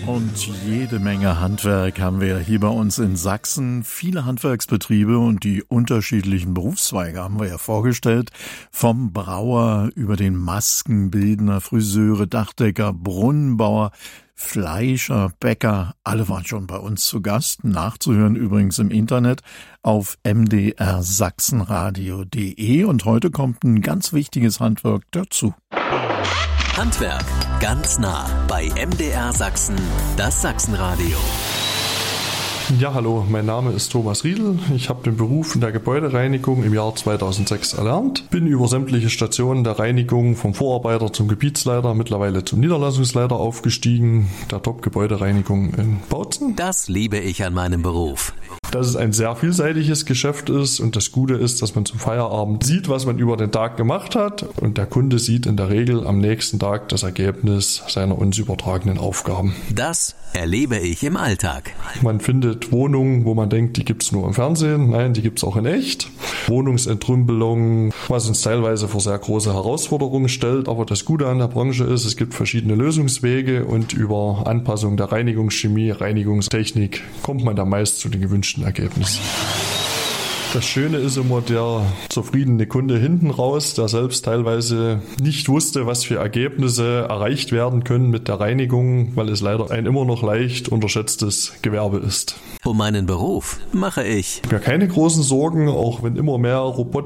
Und jede Menge Handwerk haben wir hier bei uns in Sachsen. Viele Handwerksbetriebe und die unterschiedlichen Berufszweige haben wir ja vorgestellt. Vom Brauer über den Maskenbildner, Friseure, Dachdecker, Brunnenbauer, Fleischer, Bäcker, alle waren schon bei uns zu Gast. Nachzuhören übrigens im Internet auf mdrsachsenradio.de. Und heute kommt ein ganz wichtiges Handwerk dazu. Handwerk ganz nah bei MDR Sachsen, das Sachsenradio. Ja, hallo, mein Name ist Thomas Riedl. Ich habe den Beruf in der Gebäudereinigung im Jahr 2006 erlernt. Bin über sämtliche Stationen der Reinigung vom Vorarbeiter zum Gebietsleiter, mittlerweile zum Niederlassungsleiter aufgestiegen, der Top-Gebäudereinigung in Bautzen. Das liebe ich an meinem Beruf. Dass es ein sehr vielseitiges Geschäft ist und das Gute ist, dass man zum Feierabend sieht, was man über den Tag gemacht hat und der Kunde sieht in der Regel am nächsten Tag das Ergebnis seiner uns übertragenen Aufgaben. Das erlebe ich im Alltag. Man findet Wohnungen, wo man denkt, die gibt's nur im Fernsehen. Nein, die gibt's auch in echt. Wohnungsentrümpelung, was uns teilweise vor sehr große Herausforderungen stellt. Aber das Gute an der Branche ist, es gibt verschiedene Lösungswege und über Anpassung der Reinigungschemie, Reinigungstechnik kommt man da meist zu den gewünschten Ergebnissen. Das Schöne ist immer der zufriedene Kunde hinten raus, der selbst teilweise nicht wusste, was für Ergebnisse erreicht werden können mit der Reinigung, weil es leider ein immer noch leicht unterschätztes Gewerbe ist. Um meinen Beruf mache ich mir keine großen Sorgen, auch wenn immer mehr Roboter